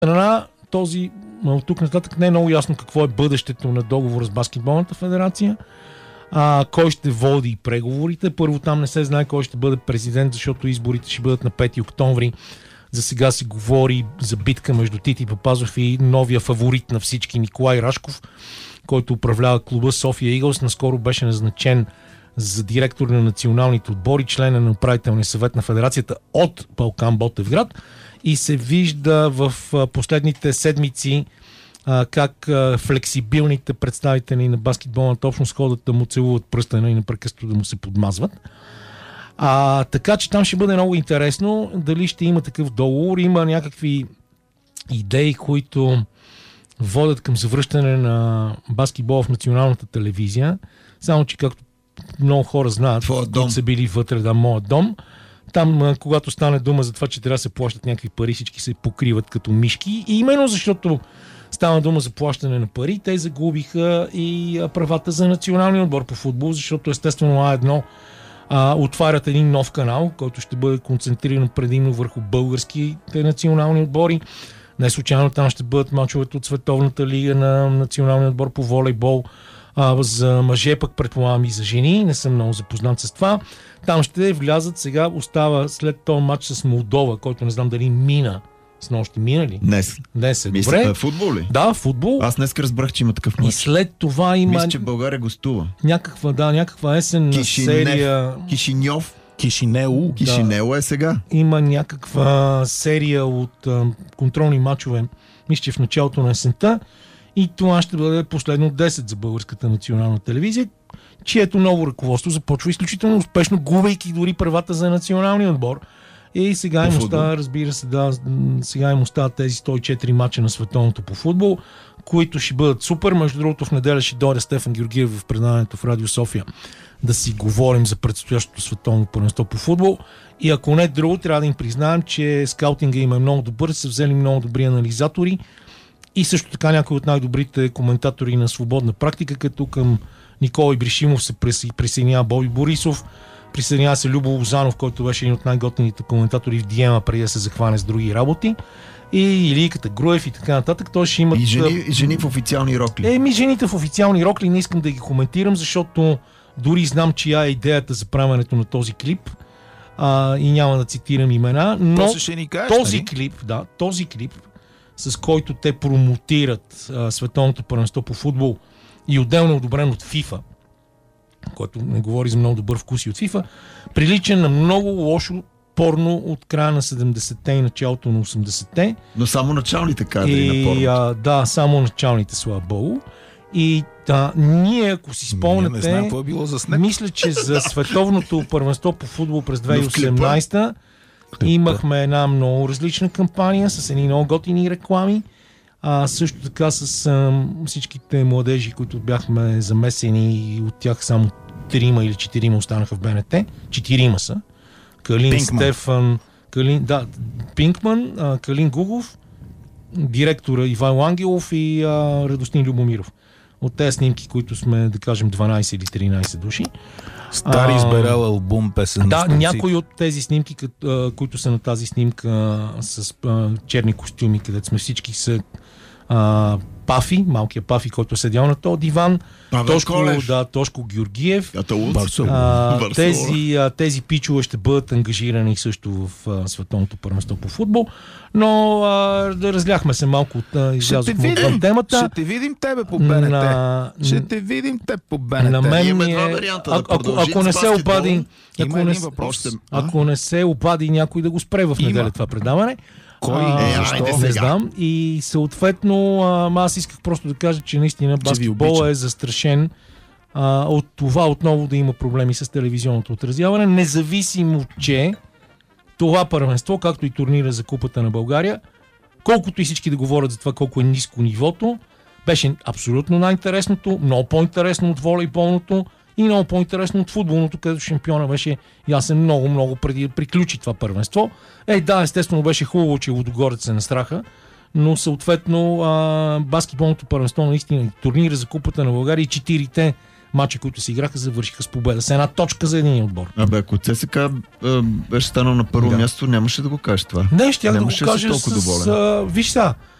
страна, от тук нататък не е много ясно какво е бъдещето на договора с Баскетболната федерация. Кой ще води преговорите. Първо там не се знае кой ще бъде президент, защото изборите ще бъдат на 5 октомври. За сега се говори за битка между Тити Папазов и новия фаворит на всички Николай Рашков, който управлява клуба София Игълс. Наскоро беше назначен за директор на националните отбори, член на управителния съвет на федерацията от Балкан Ботевград. И се вижда в последните седмици как флексибилните представители на баскетболната общност ходят да му целуват пръстена и непрекъснато да му се подмазват. Така че там ще бъде много интересно дали ще има такъв договор. Има някакви идеи, които водят към завръщане на баскетбол в националната телевизия. Само че както много хора знаят, които са били вътре, моят дом, там, когато стане дума за това, че трябва да се плащат някакви пари, всички се покриват като мишки. И именно защото става дума за плащане на пари, те загубиха и правата за националния отбор по футбол, защото естествено А1 отварят един нов канал, който ще бъде концентриран предимно върху българските национални отбори. Не случайно там ще бъдат мачовете от Световната лига на националния отбор по волейбол. За мъже пък предполагам и за жени, не съм много запознат с това. Там ще влязат, сега остава след този матч с Молдова, който не знам дали мина. С нощи мина ли? Днес е. Добре. Футбол ли? Да, футбол. Аз днес разбрах, че има такъв матч. И след това има... Мисля, че България гостува. Някаква есенна серия... Кишинео е сега. Има някаква серия от контролни мачове, мисля, че в началото на есента. И това ще бъде последно 10 за българската национална телевизия, чието ново ръководство започва изключително успешно, губейки дори правата за националния отбор. И сега им остава, разбира се, сега им остават тези 104 мача на световното по футбол, които ще бъдат супер. Между другото, в неделя ще дойде Стефан Георгиев в предаването в Радио София да си говорим за предстоящото световно първенство по футбол. И ако не друго, трябва да им признаем, че скаутинга им е много добър, са взели много добри анализатори и също така някои от най-добрите коментатори на свободна практика, като към Никола Ибришимов се присъединява Боби Борисов, присъединява се Любо Лозанов, който беше един от най-готените коментатори в Диема преди да се захване с други работи, и Илийката Груев и така нататък. Той ще имат... И жени в официални рокли. Жените в официални рокли не искам да ги коментирам, защото дори знам чия е идеята за правенето на този клип и няма да цитирам имена, но този клип, с който те промотират световното първенство по футбол и отделно одобрен от FIFA, който не говори за много добър вкус и от FIFA, прилича на много лошо порно от края на 70-те и началото на 80-те. Но само началните кадри на порно. Да, само началните, слава богу. И ние, ако си спомняте, мисля, че за световното първенство по футбол през 2018 имахме една много различна кампания с едни много готини реклами. Също така с всичките младежи, които бяхме замесени, и от тях само 3 или 4 останаха в БНТ. 4 са. Калин Стефан, Пинкман, Калин Гугов, директора Иван Ангелов и Радостин Любомиров. От тези снимки, които сме, да кажем, 12 или 13 души. Стар избирал албум, песен. Да, някои от тези снимки, които са на тази снимка с черни костюми, където сме всички, са Пафи, малкият Пафи, който е седял на този диван, Тошко Георгиев. Тези пичове ще бъдат ангажирани също в световното първенство по футбол, но да разляхме се малко от излязохме от темата. Ще те видим тебе по БНТ. Ще те видим теб по БНТ. На мен ако не се обади някой да го спре в неделя това предаване. Не знам. И съответно аз исках просто да кажа, че наистина баскетбол е застрашен от това отново да има проблеми с телевизионното отразяване, независимо, че това първенство, както и турнира за Купата на България, колкото и всички да говорят за това колко е ниско нивото, беше абсолютно най-интересното, много по-интересно от волейболното и много по-интересно от футболното, където шампиона беше ясен много преди да приключи това първенство. Естествено беше хубаво, че Лудогорец се настраха, но съответно баскетболното първенство наистина, турнира за Купата на България и 4-те мача, които си играха, завършиха с победа. С една точка за един отбор. Абе, ако ЦСКА беше станал на първо място, нямаше да го кажеш това. Не, ще да го кажа виж сега.